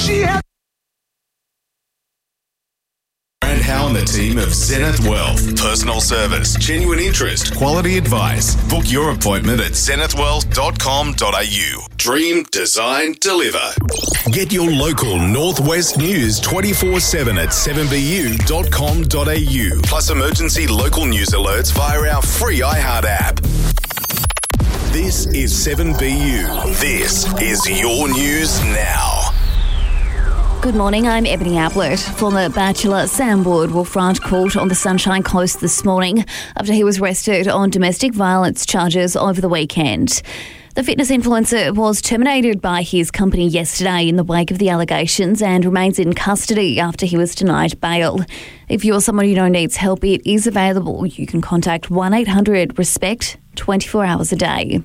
She had Brand Howe and the team of Zenith Wealth. Personal service, genuine interest, quality advice. Book your appointment at zenithwealth.com.au. Dream, design, deliver. Get your local Northwest news 24/7 at 7bu.com.au. Plus emergency local news alerts via our free iHeart app. This is 7BU. This is your news now. Good morning, I'm Ebony Ablett. Former Bachelor Sam Wood will front court on the Sunshine Coast this morning after he was arrested on domestic violence charges over the weekend. The fitness influencer was terminated by his company yesterday in the wake of the allegations and remains in custody after he was denied bail. If you're someone you know needs help, it is available. You can contact 1-800-RESPECT 24 hours a day.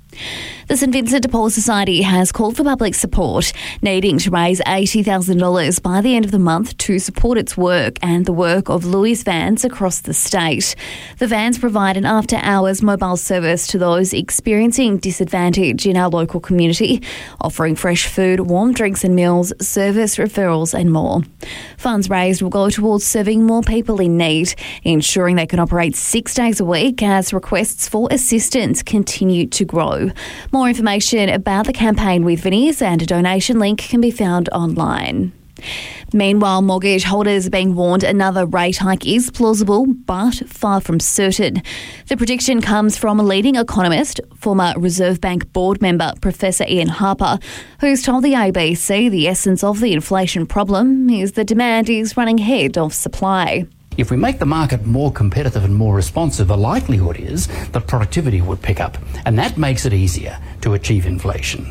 The St Vincent de Paul Society has called for public support, needing to raise $80,000 by the end of the month to support its work and the work of Louis vans across the state. The vans provide an after-hours mobile service to those experiencing disadvantage in our local community, offering fresh food, warm drinks and meals, service referrals and more. Funds raised will go towards serving more people in need, ensuring they can operate 6 days a week as requests for assistance continue to grow. More information about the campaign with Vinnie's and a donation link can be found online. Meanwhile, mortgage holders are being warned another rate hike is plausible but far from certain. The prediction comes from a leading economist, former Reserve Bank board member Professor Ian Harper, who's told the ABC the essence of the inflation problem is the demand is running ahead of supply. If we make the market more competitive and more responsive, the likelihood is that productivity would pick up, and that makes it easier to achieve inflation.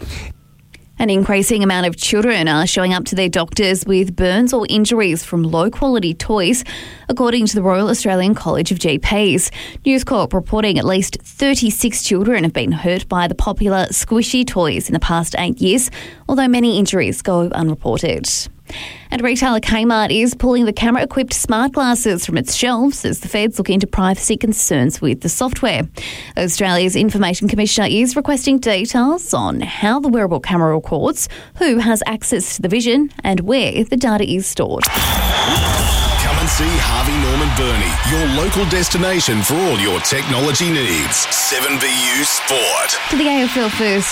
An increasing amount of children are showing up to their doctors with burns or injuries from low-quality toys, according to the Royal Australian College of GPs. News Corp reporting at least 36 children have been hurt by the popular squishy toys in the past 8 years, although many injuries go unreported. And retailer Kmart is pulling the camera-equipped smart glasses from its shelves as the feds look into privacy concerns with the software. Australia's Information Commissioner is requesting details on how the wearable camera records, who has access to the vision and where the data is stored. Come and see Harvey Norman Burney, your local destination for all your technology needs. 7BU Sport. To the AFL first.